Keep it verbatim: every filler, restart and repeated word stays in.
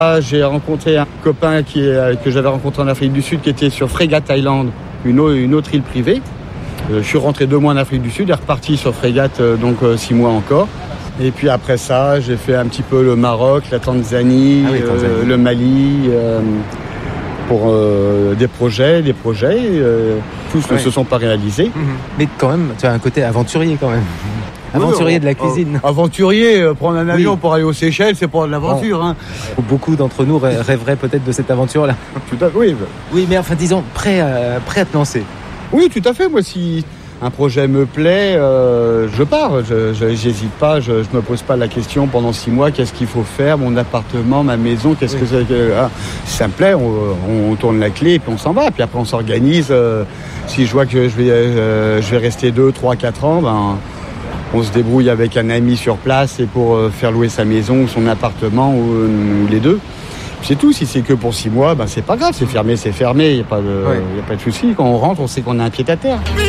J'ai rencontré un copain qui est, que j'avais rencontré en Afrique du Sud qui était sur Frégate Island, une, une autre île privée. Je suis rentré deux mois en Afrique du Sud et reparti sur Frégate, donc six mois encore. Et puis après ça, j'ai fait un petit peu le Maroc, la Tanzanie, ah oui, Tanzanie. Euh, le Mali, euh, pour euh, des projets, des projets. Euh, tous ouais. ne se sont pas réalisés. Mmh. Mais quand même, tu as un côté aventurier quand même. Aventurier oui, de la cuisine. Euh, aventurier, euh, prendre un avion oui. pour aller aux Seychelles, c'est pas de l'aventure. Bon. Hein. Beaucoup d'entre nous rêveraient peut-être de cette aventure-là. Tout à fait, oui. Oui, mais enfin, disons, prêt à, prêt à te lancer. Oui, tout à fait. Moi, si un projet me plaît, euh, je pars. Je, je, j'hésite pas, je, je me pose pas la question pendant six mois, qu'est-ce qu'il faut faire, mon appartement, ma maison, qu'est-ce oui. que c'est. Ah, si ça me plaît, on, on tourne la clé et puis on s'en va. Puis après, on s'organise. Euh, si je vois que je vais, euh, je vais rester deux, trois, quatre ans, ben... on se débrouille avec un ami sur place et pour faire louer sa maison ou son appartement ou, ou les deux. C'est tout. Si c'est que pour six mois, ben c'est pas grave. C'est fermé, c'est fermé. Il n'y a pas de, ouais. y a pas de souci. Quand on rentre, on sait qu'on a un pied à terre.